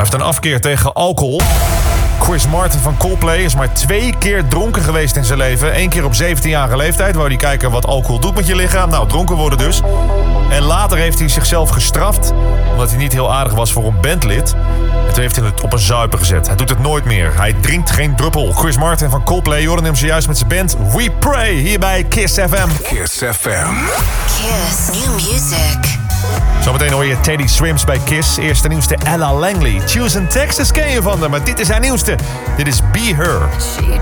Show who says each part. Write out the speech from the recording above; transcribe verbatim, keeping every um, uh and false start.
Speaker 1: heeft een afkeer tegen alcohol. Chris Martin van Coldplay is maar twee keer dronken geweest in zijn leven. Eén keer op zeventienjarige leeftijd. Wou hij kijken wat alcohol doet met je lichaam. Nou, dronken worden dus. En later heeft hij zichzelf gestraft. Omdat hij niet heel aardig was voor een bandlid. En toen heeft hij het op een zuipen gezet. Hij doet het nooit meer. Hij drinkt geen druppel. Chris Martin van Coldplay. Je hoorde hem zojuist met zijn band We Pray. Hier bij Kiss F M.
Speaker 2: Kiss F M.
Speaker 3: Kiss New Music.
Speaker 1: Zometeen hoor je Teddy Swims bij Kiss. Eerste nieuwste Ella Langley. Choose in Texas ken je van haar, maar dit is haar nieuwste. Dit is Be Her.
Speaker 4: She